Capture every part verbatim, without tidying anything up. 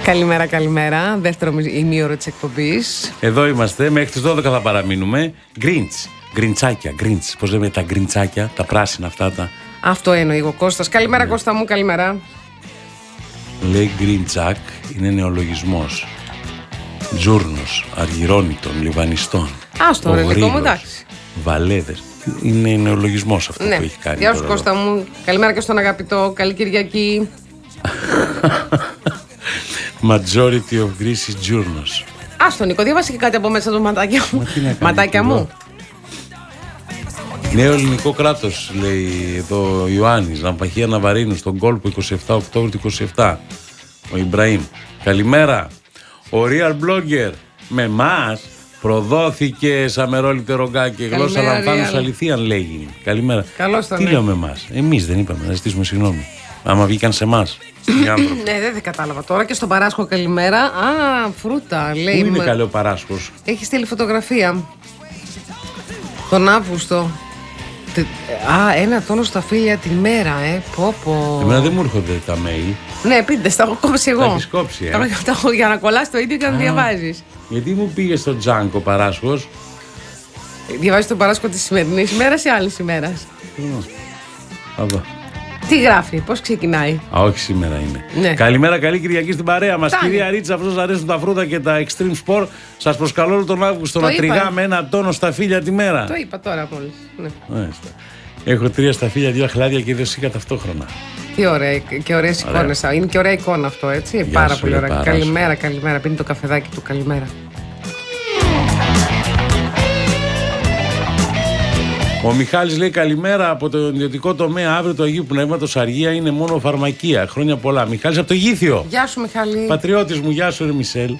Καλημέρα, καλημέρα. Δεύτερο ημίωρο της εκπομπής. Εδώ είμαστε, μέχρι τις δώδεκα θα παραμείνουμε. Γκριντς, γκριντσάκια, γκριντς. Πώς λέμε τα γκριντσάκια, τα πράσινα αυτά τα. Αυτό εννοεί ο Κώστας. Καλημέρα, ναι. Κώστα μου, καλημέρα. Λέει γκριντσάκ, είναι νεολογισμός. Τζούρνος, αργυρώνητων, λιβανιστών. Άστο, ρε, δικό μου, εντάξει. Βαλέδες. Είναι νεολογισμός αυτό, ναι, που έχει κάνει. Γεια σου, Κώστα μου. Καλημέρα και στον αγαπητό. Καλή Κυριακή. Majority of Greece is journos. Άστο, Νίκο, διάβασε και κάτι από μέσα το ματάκια μου. Μα ματάκια μου. Νέο ελληνικό κράτος, λέει εδώ ο Ιωάννης. Λαμπαχία Ναβαρίνου, στον κόλπο, είκοσι επτά Οκτώβρη του είκοσι επτά. Ο Ιμπραήμ. Καλημέρα. Ο Real Blogger με εμάς προδόθηκε σαν μερόληπτε ρογκάκι. Γλώσσα λαμβάνους αληθείαν, λέγει. Καλημέρα. Καλώς τα Τι ναι. λέω με εμάς? Εμείς δεν είπαμε, να ζητήσουμε συγγνώμη. Άμα βγήκαν σε εμάς. Ναι, δεν κατάλαβα τώρα. Και στον Παράσχο καλημέρα. Α, φρούτα, λέει. Πού είναι καλό ο Παράσχος? Έχει στείλει φωτογραφία. Τον Αύγουστο. Α, ένα τόνο στα φίλια τη μέρα, ε. Πω, πω. Εμένα δεν μου έρχονται τα mail. Ναι, πείτε, τα έχω κόψει εγώ. Τα έχεις κόψει, ε. Τα έχω για να κολλάς το ίδιο και να διαβάζεις. Γιατί μου πήγε στο τζάνκο Παράσχος? Διαβάζεις τον Παράσχο της σημερινής ημέρας ή άλλης ημέρας? Εδώ. Τι γράφει, πώς ξεκινάει? Α, όχι, σήμερα είναι. Ναι. Καλημέρα, καλή Κυριακή στην παρέα μας. Φτάνει. Κυρία Ρίτσα, αυτός αρέσουν τα φρούτα και τα extreme sport. Σας προσκαλώ όλο τον Αύγουστο Το να είπα. τριγάμε ένα τόνο σταφύλια τη μέρα. Το είπα τώρα μόλις. Ναι. Μάλιστα. Έχω τρία σταφύλια, δύο χλάδια και δύο σίκα ταυτόχρονα. Τι ωραία και ωραίες εικόνες. Είναι και ωραία εικόνα αυτό, έτσι. Γεια Πάρα σου, πολύ ωραία. Παράσχο. Καλημέρα, καλημέρα. Πίνει το καφεδάκι του, καλημέρα. Ο Μιχάλης λέει καλημέρα από το ιδιωτικό τομέα. Αύριο το Αγίου Πνεύματος αργία είναι μόνο φαρμακεία. Χρόνια πολλά. Μιχάλης από το Γήθιο. Γεια σου, Μιχάλη. Πατριώτης μου, γεια σου, ρε Μισελ.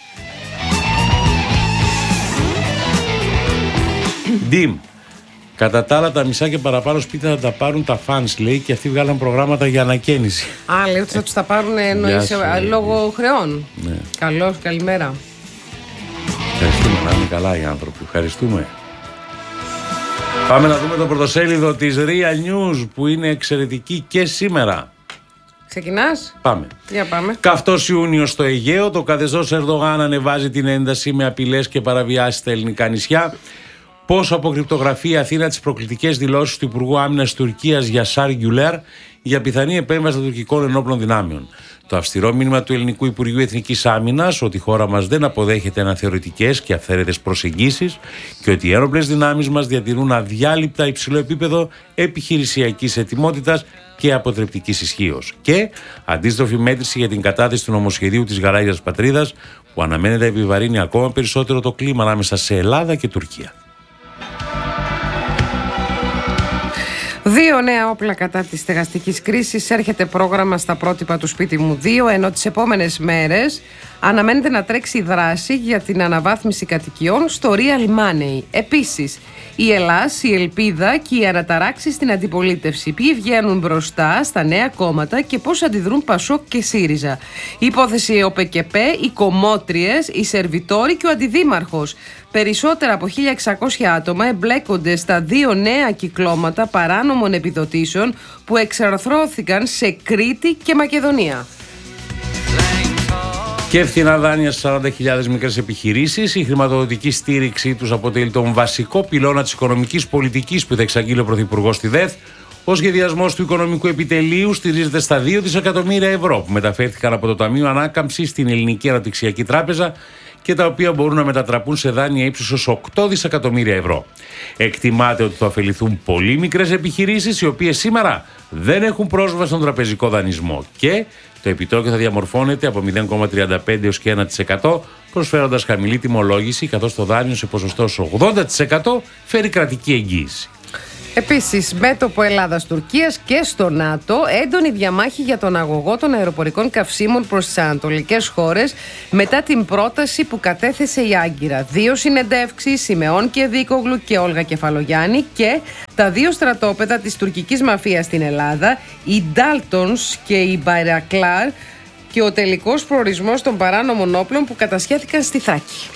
Ντιμ. Κατά τα άλλα, τα μισά και παραπάνω σπίτια θα τα πάρουν τα fans, λέει, και αυτοί βγάλαν προγράμματα για ανακαίνιση. Α, λέει ότι θα τους τα πάρουν εννοείς λόγω χρεών. Ναι. Καλώς, καλημέρα. Ευχαριστούμε, να είναι καλά οι άνθρωποι. Ευχαριστούμε. Πάμε να δούμε το πρωτοσέλιδο της Real News που είναι εξαιρετική και σήμερα. Ξεκινάς? Πάμε. Για πάμε. Καυτός Ιούνιος στο Αιγαίο. Το καθεστώς Ερντογάν ανεβάζει την ένταση με απειλές και παραβιάσεις στα ελληνικά νησιά. Πώς αποκρυπτογραφεί η Αθήνα τις προκλητικές δηλώσεις του Υπουργού Άμυνας Τουρκίας Γιασάρ Γκιουλέρ για πιθανή επέμβαση των τουρκικών ενόπλων δυνάμεων. Το αυστηρό μήνυμα του Ελληνικού Υπουργείου Εθνικής Άμυνας ότι η χώρα μας δεν αποδέχεται αναθεωρητικές και αυθαίρετες προσεγγίσεις και ότι οι ένοπλες δυνάμεις μας διατηρούν αδιάλειπτα υψηλό επίπεδο επιχειρησιακής ετοιμότητας και αποτρεπτικής ισχύως. Και αντίστροφη μέτρηση για την κατάθεση του νομοσχεδίου της Γαλάζιας Πατρίδας που αναμένεται να επιβαρύνει ακόμα περισσότερο το κλίμα ανάμεσα σε Ελλάδα και Τουρκία. Δύο νέα όπλα κατά της στεγαστικής κρίσης. Έρχεται πρόγραμμα στα πρότυπα του σπίτι μου δύο, ενώ τις επόμενες μέρες αναμένεται να τρέξει δράση για την αναβάθμιση κατοικιών στο Real Money. Επίσης, η Ελλάς, η Ελπίδα και οι αναταράξεις στην αντιπολίτευση. Ποιοι βγαίνουν μπροστά στα νέα κόμματα και πώς αντιδρούν Πασόκ και ΣΥΡΙΖΑ. Η υπόθεση ΟΠΕΚΕΠΕ, οι κομμότριες, οι σερβιτόροι και ο αντιδήμαρχος. Περισσότερα από χίλια εξακόσια άτομα εμπλέκονται στα δύο νέα κυκλώματα παράνομων επιδοτήσεων που εξαρθρώθηκαν σε Κρήτη και Μακεδονία. Και φθηνά δάνεια σε σαράντα χιλιάδες μικρές επιχειρήσεις. Η χρηματοδοτική στήριξή τους αποτελεί τον βασικό πυλώνα της οικονομικής πολιτικής που θα εξαγγείλει ο Πρωθυπουργός στη ΔΕΘ. Ο σχεδιασμός του οικονομικού επιτελείου στηρίζεται στα δύο δισεκατομμύρια ευρώ που μεταφέρθηκαν από το Ταμείο Ανάκαμψης στην Ελληνική Αναπτυξιακή Τράπεζα και τα οποία μπορούν να μετατραπούν σε δάνεια ύψους ως οκτώ δισεκατομμύρια ευρώ. Εκτιμάται ότι θα ωφεληθούν πολύ μικρές επιχειρήσεις, οι οποίες σήμερα δεν έχουν πρόσβαση στον τραπεζικό δανεισμό και το επιτόκιο θα διαμορφώνεται από μηδέν κόμμα τριάντα πέντε έως και ένα τοις εκατό, προσφέροντας χαμηλή τιμολόγηση, καθώς το δάνειο σε ποσοστό ως ογδόντα τοις εκατό φέρει κρατική εγγύηση. Επίσης, μέτωπο Ελλάδας-Τουρκίας και στο ΝΑΤΟ, έντονη διαμάχη για τον αγωγό των αεροπορικών καυσίμων προς τις ανατολικές χώρες μετά την πρόταση που κατέθεσε η Άγκυρα. Δύο συνεντεύξεις, Σιμεών και Δίκογλου και Όλγα Κεφαλογιάννη, και τα δύο στρατόπεδα της τουρκικής μαφίας στην Ελλάδα, οι Ντάλτονς και οι Μπαϊρακλάρ, και ο τελικός προορισμός των παράνομων όπλων που κατασχέθηκαν στη Θάκη.